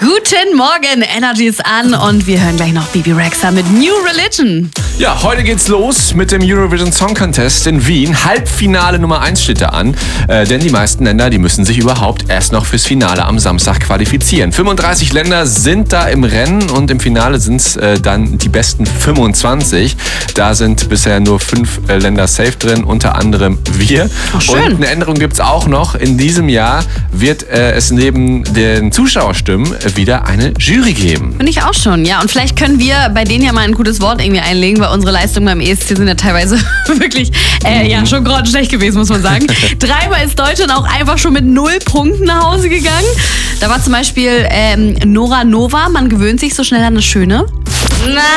Guten Morgen, Energy ist an und wir hören gleich noch Bebe Rexha mit New Religion. Ja, heute geht's los mit dem Eurovision Song Contest in Wien. Halbfinale Nummer 1 steht da an, denn die meisten Länder, die müssen sich überhaupt erst noch fürs Finale am Samstag qualifizieren. 35 Länder sind da im Rennen und im Finale sind es dann die besten 25. Da sind bisher nur 5 Länder safe drin, unter anderem wir. Ach, schön. Und eine Änderung gibt's auch noch. In diesem Jahr wird es neben den Zuschauerstimmen wieder eine Jury geben. Finde ich auch schon, ja. Und vielleicht können wir bei denen ja mal ein gutes Wort irgendwie einlegen, weil unsere Leistungen beim ESC sind ja teilweise wirklich, schon grottenschlecht gewesen, muss man sagen. Dreimal ist Deutschland auch einfach schon mit 0 Punkten nach Hause gegangen. Da war zum Beispiel Nora Nova, man gewöhnt sich so schnell an das Schöne.